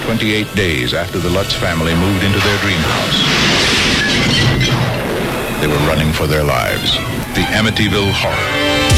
28 days after the Lutz family moved into their dream house. They were running for their lives. The Amityville Horror.